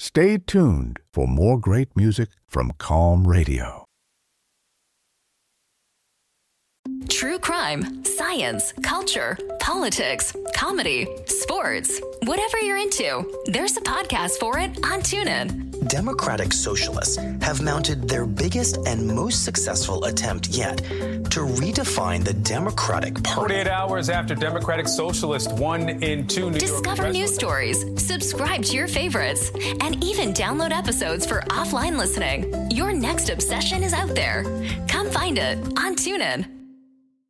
Stay tuned for more great music from Calm Radio. True crime, science, culture, politics, comedy, sports, whatever you're into, there's a podcast for it on TuneIn. Democratic Socialists have mounted their biggest and most successful attempt yet to redefine the Democratic Party. 48 hours after Democratic Socialists won in 2 New York. Discover news stories, subscribe to your favorites, and even download episodes for offline listening. Your next obsession is out there. Come find it on TuneIn.